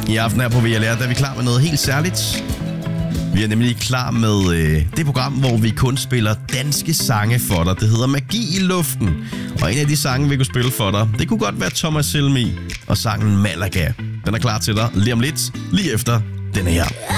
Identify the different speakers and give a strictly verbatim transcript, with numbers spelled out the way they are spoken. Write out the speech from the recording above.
Speaker 1: I aften her på V L R, der er vi klar med noget helt særligt. Vi er nemlig klar med øh, det program, hvor vi kun spiller danske sange for dig. Det hedder Magi i luften. Og en af de sange, vi kunne spille for dig, det kunne godt være Thomas Helmig og sangen Malaga. Den er klar til dig lige om lidt, lige efter den her.